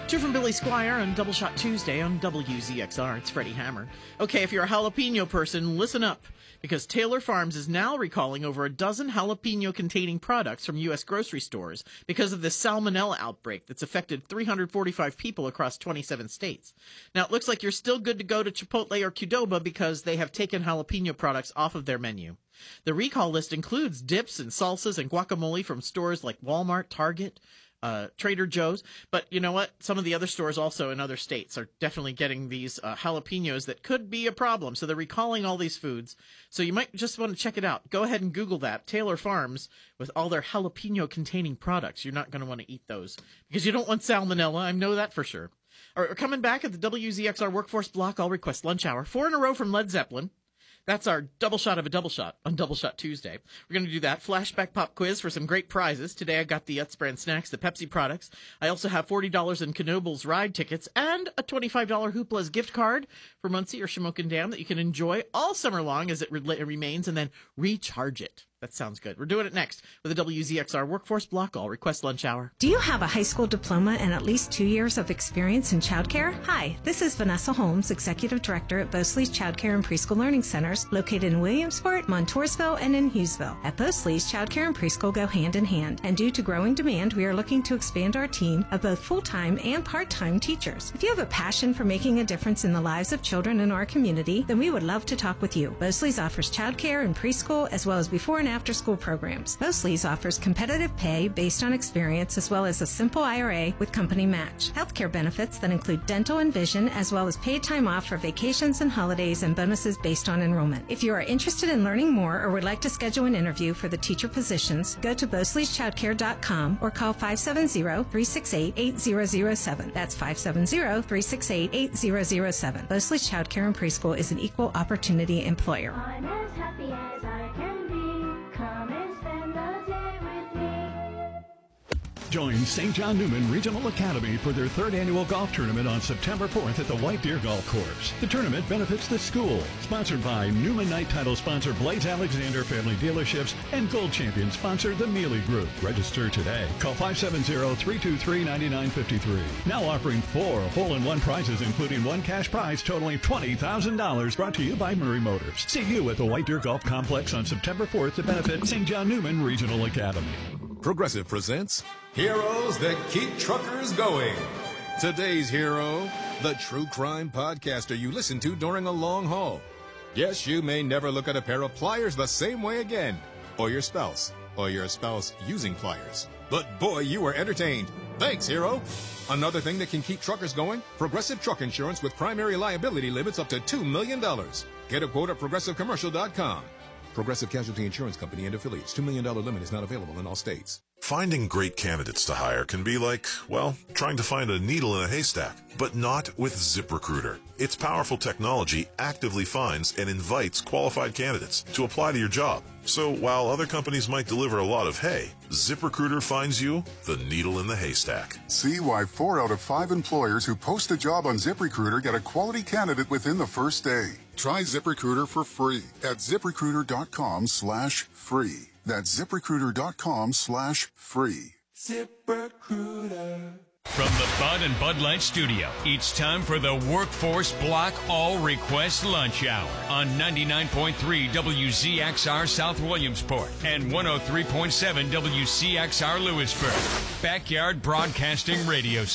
Two from Billy Squire on Double Shot Tuesday on WZXR. It's Freddie Hammer. Okay, if you're a jalapeno person, listen up, because Taylor Farms is now recalling over a dozen jalapeno-containing products from U.S. grocery stores because of this salmonella outbreak that's affected 345 people across 27 states. Now, it looks like you're still good to go to Chipotle or Qdoba because they have taken jalapeno products off of their menu. The recall list includes dips and salsas and guacamole from stores like Walmart, Target, Trader Joe's, but you know what? Some of the other stores also in other states are definitely getting these jalapenos that could be a problem, so they're recalling all these foods. So you might just want to check it out. Go ahead and Google that, Taylor Farms, with all their jalapeno-containing products. You're not going to want to eat those, because you don't want salmonella, I know that for sure. All right, coming back at the WZXR Workforce Block All Request Lunch Hour, 4 in a row from Led Zeppelin. That's our double shot of a double shot on Double Shot Tuesday. We're going to do that. Flashback pop quiz for some great prizes. Today I got the Utz brand snacks, the Pepsi products. I also have $40 in Knoebels ride tickets and a $25 Hoopla's gift card for Muncie or Shamokin Dam that you can enjoy all summer long as it remains, and then recharge it. That sounds good. We're doing it next with the WZXR Workforce Block All Request Lunch Hour. Do you have a high school diploma and at least 2 years of experience in childcare? Hi, this is Vanessa Holmes, Executive Director at Bosley's Childcare and Preschool Learning Centers, located in Williamsport, Montoursville, and in Hughesville. At Bosley's, childcare and preschool go hand in hand, and due to growing demand, we are looking to expand our team of both full-time and part-time teachers. If you have a passion for making a difference in the lives of children in our community, then we would love to talk with you. Bosley's offers childcare and preschool as well as before and after school programs. Bosley's offers competitive pay based on experience as well as a simple IRA with company match. Healthcare benefits that include dental and vision as well as paid time off for vacations and holidays and bonuses based on enrollment. If you are interested in learning more or would like to schedule an interview for the teacher positions, go to Bosley'sChildcare.com or call 570-368-8007. That's 570-368-8007. Bosley's Childcare and Preschool is an equal opportunity employer. I'm as happy as I can be. Come and spend the day with me. Join St. John Newman Regional Academy for their third annual golf tournament on September 4th at the White Deer Golf Course. The tournament benefits the school. Sponsored by Newman Knight title sponsor Blaze Alexander Family Dealerships and Gold Champion sponsor the Mealy Group. Register today. Call 570-323-9953. Now offering 4 hole-in-one prizes, including one cash prize totaling $20,000. Brought to you by Murray Motors. See you at the White Deer Golf Complex on September 4th to benefit St. John Newman Regional Academy. Progressive presents Heroes That Keep Truckers Going. Today's hero, the true crime podcaster you listen to during a long haul. Yes, you may never look at a pair of pliers the same way again, or your spouse using pliers. But boy, you were entertained. Thanks, hero. Another thing that can keep truckers going, Progressive Truck Insurance with primary liability limits up to $2 million. Get a quote at ProgressiveCommercial.com. Progressive Casualty Insurance Company and affiliates. $2 million limit is not available in all states. Finding great candidates to hire can be like, well, trying to find a needle in a haystack, but not with ZipRecruiter. Its powerful technology actively finds and invites qualified candidates to apply to your job. So while other companies might deliver a lot of hay, ZipRecruiter finds you the needle in the haystack. See why 4 out of 5 employers who post a job on ZipRecruiter get a quality candidate within the first day. Try ZipRecruiter for free at ZipRecruiter.com/free. That's ZipRecruiter.com/free. ZipRecruiter. From the Bud and Bud Light Studio, it's time for the Workforce Block All Request Lunch Hour on 99.3 WZXR South Williamsport and 103.7 WCXR Lewisburg. Backyard Broadcasting Radio Station.